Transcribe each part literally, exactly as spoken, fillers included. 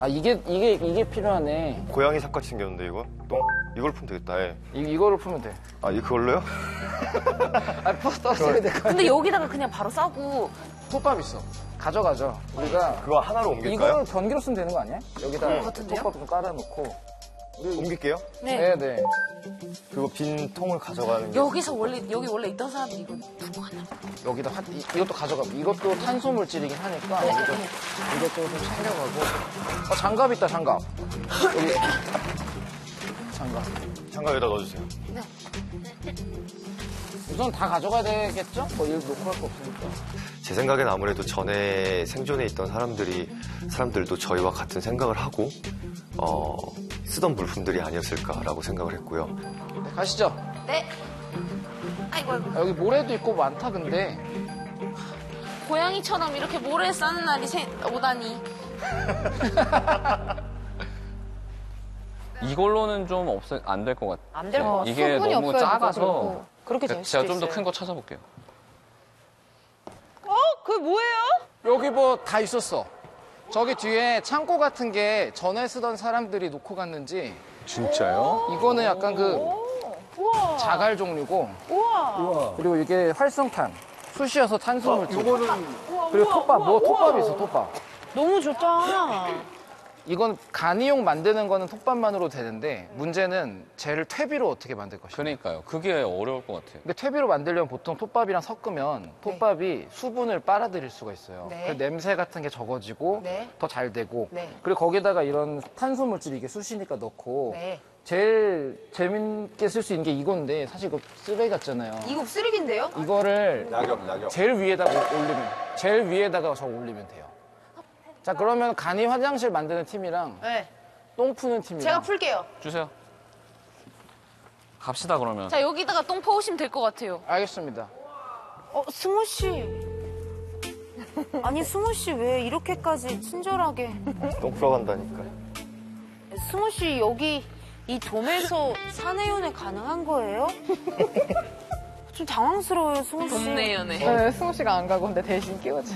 아, 이게, 이게, 이게 필요하네. 고양이 삽같이 생겼는데, 이거? 똥? 이걸 풀면 되겠다, 예. 이, 이거를 풀면 돼. 아, 이 그걸로요? 아, 풀어 떨어뜨려야 될 거 아니야. 근데 여기다가 그냥 바로 싸고. 톱밥 있어. 가져가죠. 우리가. 그거 하나로 옮길까요? 이거를 변기로 쓰면 되는 거 아니야? 여기다 같은데요? 톱밥 좀 깔아놓고. 옮길게요? 네. 네, 네. 그거 빈 통을 가져가는 게. 여기서 원래, 여기 원래 있던 사람들이 이거 두고 가나? 여기다 화, 이, 이것도 가져가. 이것도 탄소 물질이긴 하니까 이것도, 이것도 좀 챙겨가고. 어, 장갑 있다, 장갑. 여기. 장갑. 장갑 여기다 넣어주세요. 네. 우선 다 가져가야 되겠죠? 뭐 일 놓고 할 거 없으니까. 제 생각엔 아무래도 전에 생존에 있던 사람들이, 사람들도 저희와 같은 생각을 하고, 어, 쓰던 물품들이 아니었을까라고 생각을 했고요. 네, 가시죠. 네. 아이고, 아이고. 아, 여기 모래도 있고 많다, 근데. 고양이처럼 이렇게 모래 싸는 날이 세, 오다니. 이걸로는 좀 없어 안 될 것 같아요. 안 될 것 같아요. 이게 수분이 너무 없어야지, 작아서 그렇고. 그렇게 될 수도 제가 좀 더 있어요. 큰 거 찾아볼게요. 어? 그게 뭐예요? 여기 뭐 다 있었어. 저기 뒤에 창고 같은 게 전에 쓰던 사람들이 놓고 갔는지. 진짜요? 이거는 약간 그 우와. 자갈 종류고. 우와. 그리고 이게 활성탄. 쑤시어서 탄소물질. 그리고 톱밥. 뭐 톱밥이 있어, 톱밥. 너무 좋다. 이건 간이용 만드는 거는 톱밥만으로 되는데 문제는 쟤를 퇴비로 어떻게 만들 것인가. 그러니까요. 그게 어려울 것 같아요. 근데 퇴비로 만들려면 보통 톱밥이랑 섞으면 톱밥이 수분을 빨아들일 수가 있어요. 네. 그 냄새 같은 게 적어지고 네. 더 잘 되고. 네. 그리고 거기다가 이런 탄소 물질 이게 쑤시니까 넣고 네. 제일 재밌게 쓸 수 있는 게 이건데 사실 이거 쓰레기 같잖아요. 이거 쓰레기인데요? 이거를 낙엽, 낙엽. 제일 위에다가 올리면 제일 위에다가 저 올리면 돼요. 자, 그러면 간이 화장실 만드는 팀이랑 네. 똥 푸는 팀이랑 제가 풀게요. 주세요. 갑시다 그러면. 자, 여기다가 똥 퍼오시면 될 것 같아요. 알겠습니다. 어, 승우 씨. 아니, 승우 씨 왜 이렇게까지 친절하게. 똥 풀어 간다니까. 승우 씨 여기 이 돔에서 사내연애 가능한 거예요? 좀 당황스러워요, 승우 씨. 돔내 연애. 네, 승우 씨가 안 가고 근데 대신 끼워주는.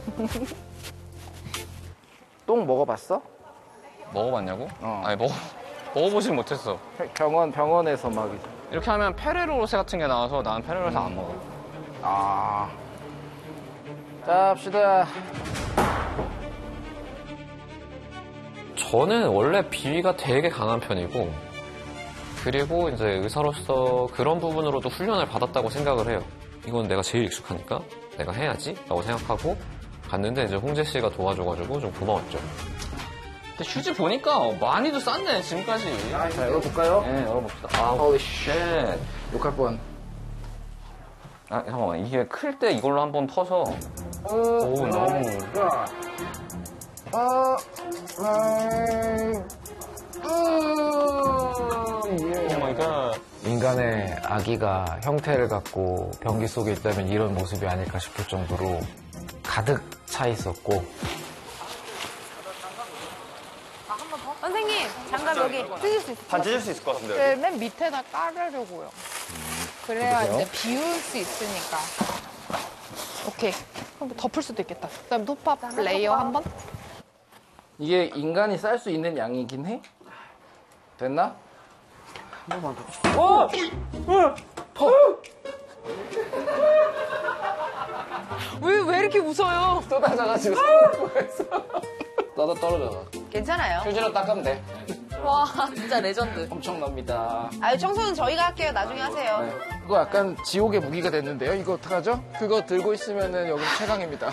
똥 먹어봤어? 먹어봤냐고? 어. 아니 먹어 먹어보진 못했어. 병원 병원에서 막 이제. 이렇게 하면 페레로로세 같은 게 나와서 나는 페레로로세 안 먹어. 아. 자, 합시다. 저는 원래 비위가 되게 강한 편이고 그리고 이제 의사로서 그런 부분으로도 훈련을 받았다고 생각을 해요. 이건 내가 제일 익숙하니까 내가 해야지 라고 생각하고 갔는데 이제 홍재 씨가 도와줘가지고 좀 고마웠죠. 근데 휴지 보니까 많이도 쌌네 지금까지. 자, 열어볼까요? 네, 열어봅시다. 아, Holy 쉣. 욕할 뻔. 아, 잠깐만. 이게 클 때 이걸로 한번 퍼서. 어, 오, 너무. 아, 음, 오 마이 갓. 인간의 아기가 형태를 갖고 변기 속에 있다면 이런 모습이 아닐까 싶을 정도로 가득 차 있었고. 선생님, 장갑 여기 찢을 수 있어요? 반 찢을 수 있을 것 같은데요. 네, 맨 밑에다 깔으려고요. 그래야 이제 비울 수 있으니까. 오케이. 그럼 덮을 수도 있겠다. 그다음 톱밥 레이어 한 번. 이게 인간이 쌀 수 있는 양이긴 해? 됐나? 한 번만 더. 어! 어! 왜, 왜 이렇게 웃어요? 쏟아져가지고 쏟아졌어. 나도 떨어져가. 괜찮아요. 휴지로 닦으면 돼. 와, 진짜 레전드. 엄청납니다. 아유, 청소는 저희가 할게요. 나중에 하세요. 네. 그거 약간 지옥의 무기가 됐는데요. 이거 어떡하죠? 그거 들고 있으면은 여기 최강입니다.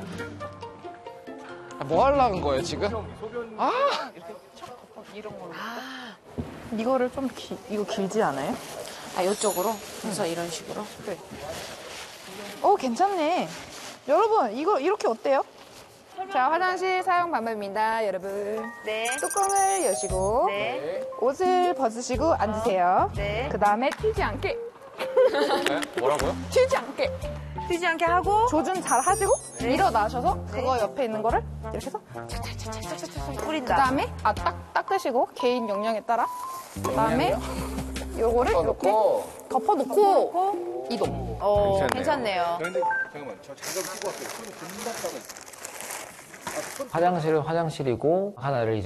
아, 뭐 하려는 거예요, 지금? 아! 이런 걸로. 이거를 좀 기, 이거 길지 않아요? 아, 이쪽으로? 그래서 이런 식으로? 그래. 오, 괜찮네. 여러분, 이거 이렇게 어때요? 자, 화장실 사용 방법입니다, 여러분. 네. 뚜껑을 여시고 네. 옷을 벗으시고 앉으세요. 네. 그 다음에 튀지 않게, 네? 뭐라고요? 튀지 않게 튀지 않게 하고. 조준 잘 하시고 네. 일어나셔서 네. 그거 옆에 있는 거를 이렇게 해서 착착착착착착 그 뿌린다. 다음에 아, 딱, 닦으시고 개인 역량에 따라 그 다음에 요거를 이렇게 넣고 덮어놓고 이동. 어, 괜찮네요. 괜찮네요. 그런데 잠깐만 저 장갑 끼고 왔어요. 손이 금방 따가 화장실은 화장실이고 하나를 이제